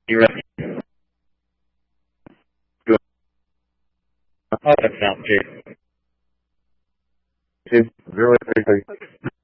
You ready? Good. Oh, that sounds good. 2, 0, 3, 3.